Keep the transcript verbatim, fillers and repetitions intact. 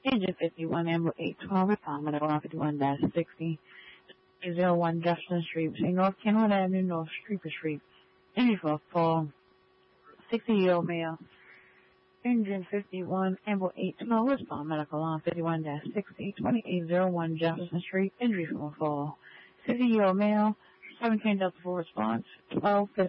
Agent fifty-one, Amber eight twelve, respond medical on fifty-one dash sixty, zero one Jefferson Street, between North Kenwood Avenue, North Streeter Street, injury for a fall, sixty-year-old male. Engine fifty-one, Amber eight twelve, respond medical on fifty-one dash sixty, twenty-eight oh one Jefferson Street, injury from a fall, fifty-year-old male, seventeen Delta four response, twelve fifty.